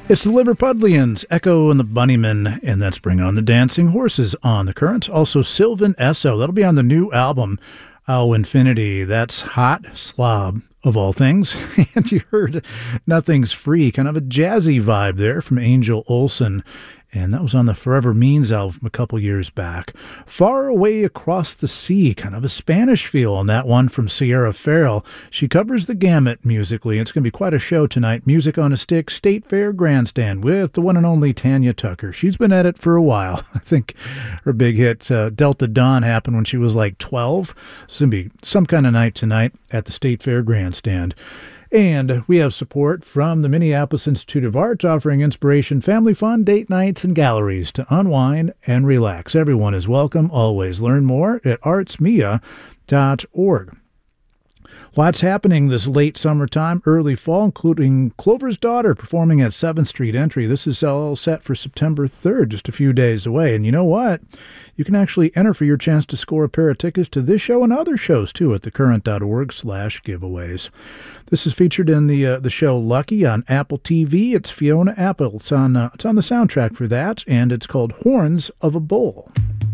It's the Liverpudlians, Echo and the Bunnymen, and that's Bring on the Dancing Horses on the Currents. Also, Sylvan Esso, that'll be on the new album, Oh Infinity. That's Hot Slob, of all things. And you heard Nothing's Free, kind of a jazzy vibe there from Angel Olsen. And that was on the Forever Means album a couple years back. Far Away Across the Sea, kind of a Spanish feel on that one from Sierra Farrell. She covers the gamut musically. It's going to be quite a show tonight. Music on a Stick, State Fair Grandstand with the one and only Tanya Tucker. She's been at it for a while. I think her big hit, Delta Dawn, happened when she was like 12. It's going to be some kind of night tonight at the State Fair Grandstand. And we have support from the Minneapolis Institute of Arts, offering inspiration, family fun, date nights, and galleries to unwind and relax. Everyone is welcome always. Learn more at artsmia.org. Lots happening this late summertime, early fall, including Clover's Daughter performing at 7th Street Entry. This is all set for September 3rd, just a few days away. And you know what? You can actually enter for your chance to score a pair of tickets to this show and other shows, too, at thecurrent.org/giveaways. This is featured in the show Lucky on Apple TV. It's Fiona Apple. It's on the soundtrack for that, and it's called Horns of a Bull.